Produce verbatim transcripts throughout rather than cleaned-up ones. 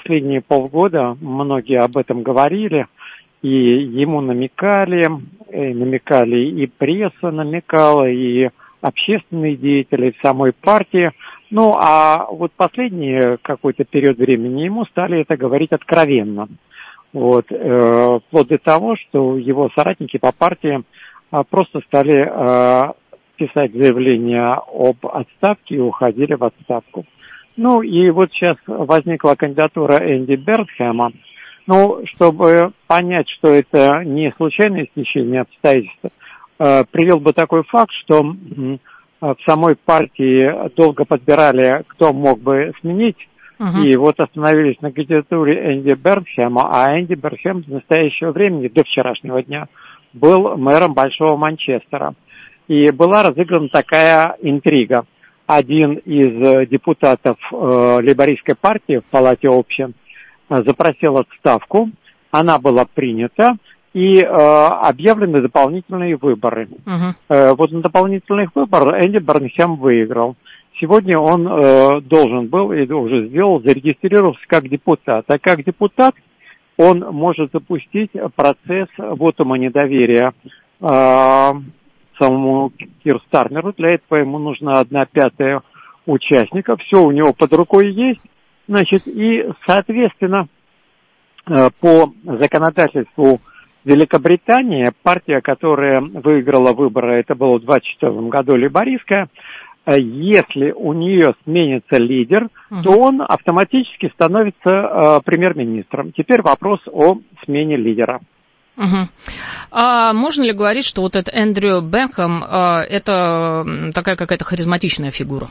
последние полгода многие об этом говорили, и ему намекали, и намекали и пресса намекала, и общественные деятели в самой партии. Ну, а вот последний какой-то период времени ему стали это говорить откровенно. Вот, э, вплоть до того, что его соратники по партии э, просто стали э, писать заявления об отставке и уходили в отставку. Ну, и вот сейчас возникла кандидатура Энди Бернхэма. Ну, чтобы понять, что это не случайное стечение обстоятельств, э, привел бы такой факт, что э, в самой партии долго подбирали, кто мог бы сменить, uh-huh. и вот остановились на кандидатуре Энди Бернхэма, а Энди Бернхэм в настоящее время, до вчерашнего дня, был мэром Большого Манчестера. И была разыграна такая интрига. Один из депутатов э, лейбористской партии в Палате общин э, запросил отставку, она была принята, и э, объявлены дополнительные выборы. Uh-huh. Э, вот на дополнительных выборах Энди Бернхэм выиграл. Сегодня он э, должен был, и уже сделал, зарегистрировался как депутат. А как депутат он может запустить процесс вотума недоверия э, самому Кир Стармеру. Для этого ему нужна одна пятая участников. Все у него под рукой есть. Значит, и, соответственно, э, по законодательству Великобритании, партия, которая выиграла выборы, это было в двадцать четвёртом году лейбористская, если у нее сменится лидер, угу. то он автоматически становится э, премьер-министром. Теперь вопрос о смене лидера. Угу. А можно ли говорить, что вот этот Эндрю Бенхэм э, это такая какая-то харизматичная фигура?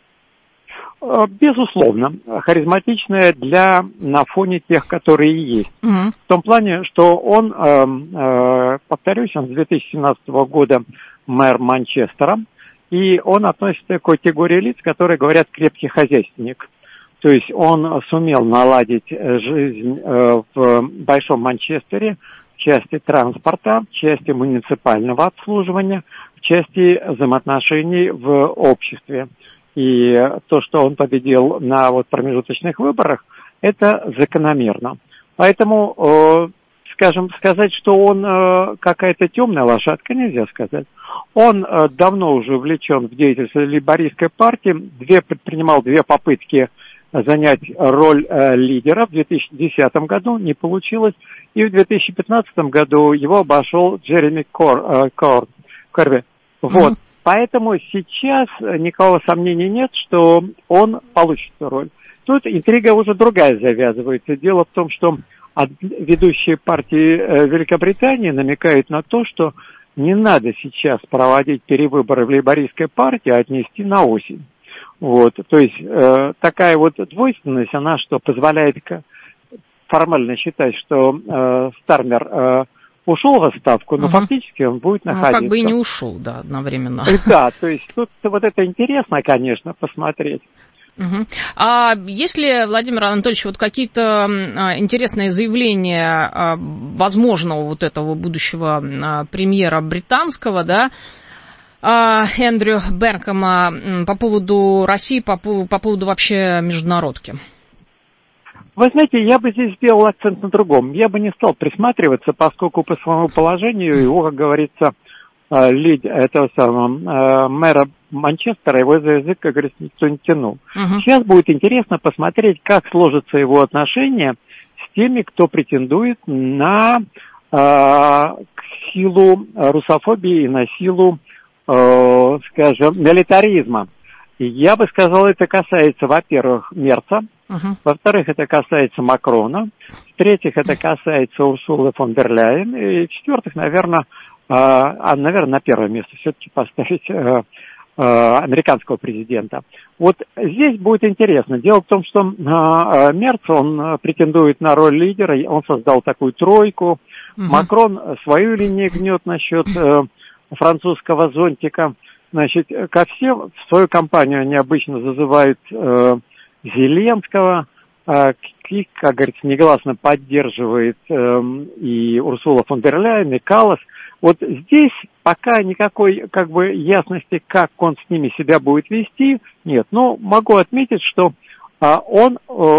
Безусловно, харизматичная для, на фоне тех, которые есть. Угу. В том плане, что он, э, э, повторюсь, он с две тысячи семнадцатого года мэр Манчестера, и он относится к категории лиц, которые говорят крепкий хозяйственник. То есть он сумел наладить жизнь э, в Большом Манчестере в части транспорта, в части муниципального обслуживания, в части взаимоотношений в обществе. И то, что он победил на вот промежуточных выборах, это закономерно. Поэтому, э, скажем, сказать, что он э, какая-то темная лошадка, нельзя сказать. Он э, давно уже увлечен в деятельность лейбористской партии, две, предпринимал две попытки занять роль э, лидера. В две тысячи десятом году не получилось, и в две тысячи пятнадцатом году его обошел Джереми Кор, э, Кор, Корби. Вот. Mm-hmm. Поэтому сейчас никакого сомнения нет, что он получит эту роль. Тут интрига уже другая завязывается. Дело в том, что ведущие партии Великобритании намекают на то, что не надо сейчас проводить перевыборы в лейбористской партии, а отнести на осень. Вот. То есть э, такая вот двойственность, она что позволяет формально считать, что э, Стармер э, ушел в отставку, но угу. фактически он будет находиться. Ну, как бы и не ушел, да, одновременно. Да, то есть тут вот это интересно, конечно, посмотреть. Угу. А есть ли, Владимир Анатольевич, вот какие-то а, интересные заявления а, возможного вот этого будущего а, премьера британского, да, а, Эндрю Бенхэма по поводу России, по, по поводу вообще международки? Вы знаете, я бы здесь сделал акцент на другом. Я бы не стал присматриваться, поскольку по своему положению его, как говорится, лид этого самого мэра Манчестера, его за язык, как говорится, никто не тянул. Uh-huh. Сейчас будет интересно посмотреть, как сложатся его отношения с теми, кто претендует на э, силу русофобии и на силу, э, скажем, милитаризма. И я бы сказал, это касается, во-первых, Мерца, uh-huh. во-вторых, это касается Макрона, в-третьих, это касается Урсулы фон дер Ляйен, и в-четвертых, наверное, а, наверное, на первое место все-таки поставить э, э, американского президента. Вот здесь будет интересно. Дело в том, что э, Мерц, он претендует на роль лидера, он создал такую тройку. Uh-huh. Макрон свою линию гнет насчет э, французского зонтика. Значит, ко всем в свою кампанию они обычно зазывают э, Зеленского, э, и, как говорится, негласно поддерживает э, и Урсула фон дер Ляйен, и Каллас. Вот здесь пока никакой как бы ясности, как он с ними себя будет вести, нет. Но могу отметить, что а, он